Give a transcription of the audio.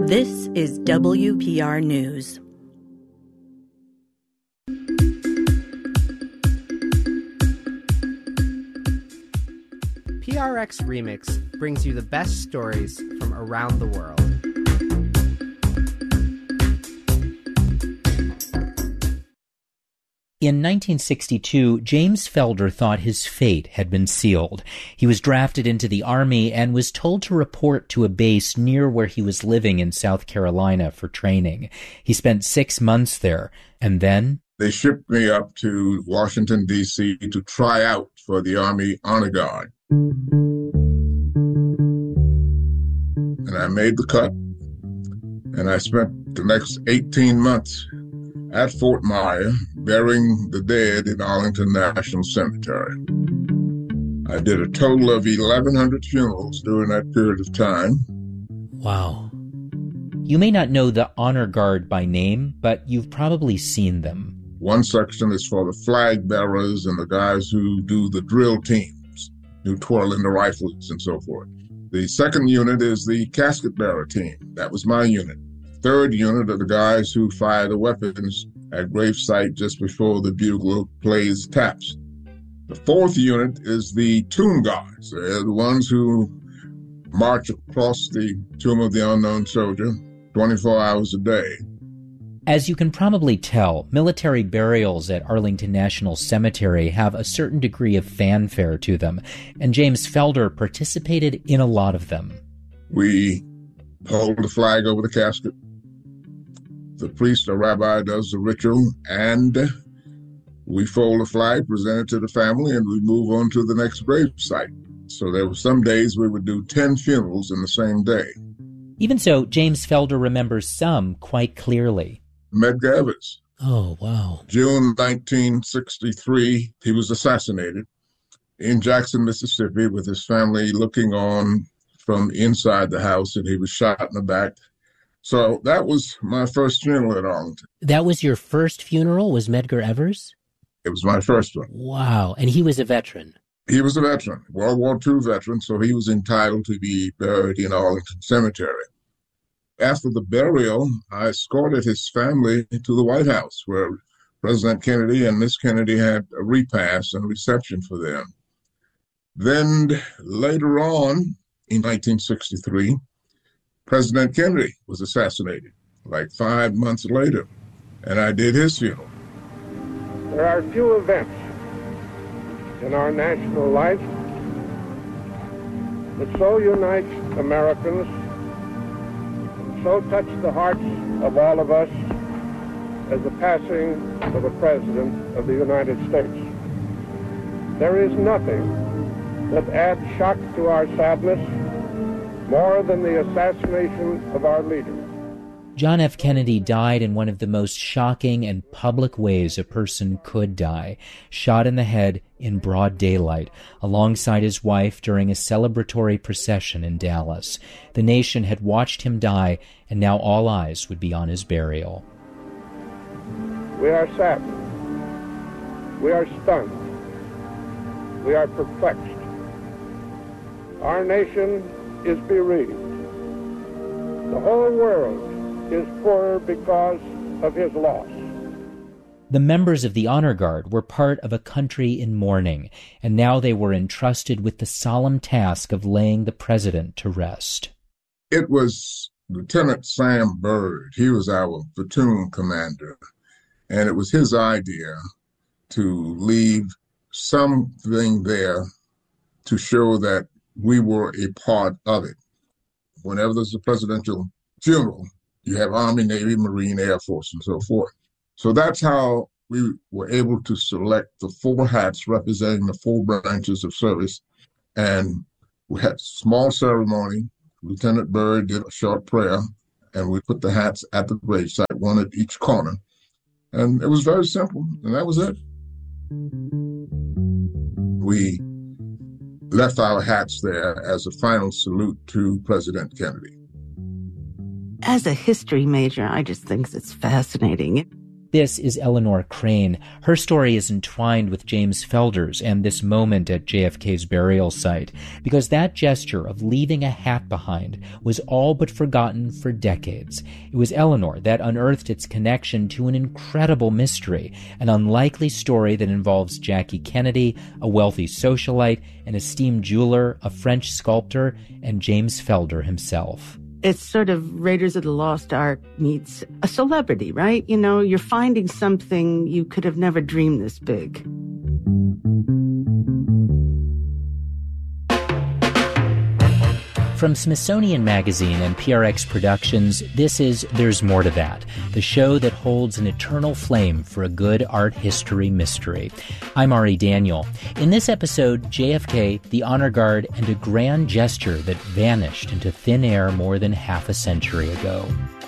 This is WPR News. PRX Remix brings you the best stories from around the world. In 1962, James Felder thought his fate had been sealed. He was drafted into the Army and was told to report to a base near where he was living in South Carolina for training. He spent 6 months there, and then they shipped me up to Washington, D.C. to try out for the Army Honor Guard. And I made the cut, and I spent the next 18 months at Fort Myer, burying the dead in Arlington National Cemetery. I did a total of 1,100 funerals during that period of time. Wow. You may not know the Honor Guard by name, but you've probably seen them. One section is for the flag bearers and the guys who do the drill teams, who twirl in the rifles and so forth. The second unit is the casket bearer team. That was my unit. Third unit are the guys who fire the weapons at gravesite just before the bugle plays taps. The fourth unit is the tomb guards. They're the ones who march across the tomb of the unknown soldier 24 hours a day. As you can probably tell, military burials at Arlington National Cemetery have a certain degree of fanfare to them, and James Felder participated in a lot of them. We hold the flag over the casket. The priest or rabbi does the ritual, and we fold the flag, present it to the family, and we move on to the next grave site. So there were some days we would do 10 funerals in the same day. Even so, James Felder remembers some quite clearly. Medgar Evers. Oh, wow. June 1963, he was assassinated in Jackson, Mississippi, with his family looking on from inside the house, and he was shot in the back. So that was my first funeral at Arlington. That was your first funeral, was Medgar Evers? It was my first one. Wow. And he was a veteran? He was a veteran, World War II veteran, so he was entitled to be buried in Arlington Cemetery. After the burial, I escorted his family to the White House, where President Kennedy and Miss Kennedy had a repast and a reception for them. Then later on, in 1963, President Kennedy was assassinated, like 5 months later, and I did his funeral. There are few events in our national life that so unite Americans and so touch the hearts of all of us as the passing of a President of the United States. There is nothing that adds shock to our sadness more than the assassination of our leader. John F. Kennedy died in one of the most shocking and public ways a person could die, shot in the head in broad daylight, alongside his wife during a celebratory procession in Dallas. The nation had watched him die, and now all eyes would be on his burial. We are saddened. We are stunned. We are perplexed. Our nation is bereaved. The whole world is poorer because of his loss. The members of the Honor Guard were part of a country in mourning, and now they were entrusted with the solemn task of laying the president to rest. It was Lieutenant Sam Byrd. He was our platoon commander, and it was his idea to leave something there to show that we were a part of it. Whenever there's a presidential funeral, you have Army, Navy, Marine, Air Force, and so forth. So that's how we were able to select the 4 hats representing the 4 branches of service. And we had a small ceremony. Lieutenant Byrd did a short prayer, and we put the hats at the gravesite, one at each corner. And it was very simple, and that was it. We left our hats there as a final salute to President Kennedy. As a history major, I just think it's fascinating. This is Eleanor Crane. Her story is entwined with James Felder's and this moment at JFK's burial site, because that gesture of leaving a hat behind was all but forgotten for decades. It was Eleanor that unearthed its connection to an incredible mystery, an unlikely story that involves Jackie Kennedy, a wealthy socialite, an esteemed jeweler, a French sculptor, and James Felder himself. It's sort of Raiders of the Lost Ark meets a celebrity, right? You know, you're finding something you could have never dreamed this big. From Smithsonian Magazine and PRX Productions, this is There's More to That, the show that holds an eternal flame for a good art history mystery. I'm Ari Daniel. In this episode, JFK, the Honor Guard, and a grand gesture that vanished into thin air more than half a century ago.